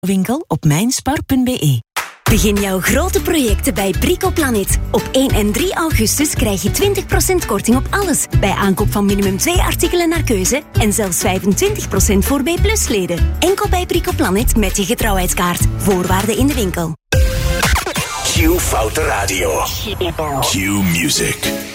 winkel op mijnspar.be. Begin jouw grote projecten bij Bricoplanet. Op 1 en 3 augustus krijg je 20% korting op alles. Bij aankoop van minimum 2 artikelen naar keuze. En zelfs 25% voor B+-leden. Enkel bij Bricoplanet met je getrouwheidskaart. Voorwaarden in de winkel. Q Foute Radio. Q Music.